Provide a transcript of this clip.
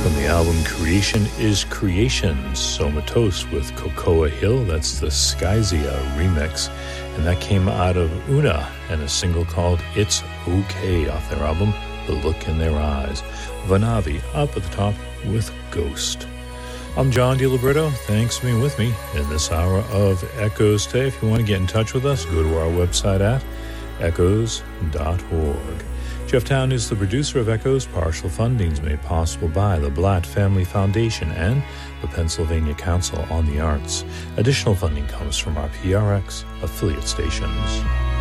From the album Creation is Creation, Somatos with Cocoa Hill, that's the Skyzia remix, and that came out of Una and a single called It's Okay off their album The Look in Their Eyes. Vanavi up at the top with Ghost. I'm John DiLiberto. Thanks for being with me in this hour of Echoes today. If you want to get in touch with us, go to our website at echoes.org. Jeff Town is the producer of Echoes. Partial funding is made possible by the Blatt Family Foundation and the Pennsylvania Council on the Arts. Additional funding comes from our PRX affiliate stations.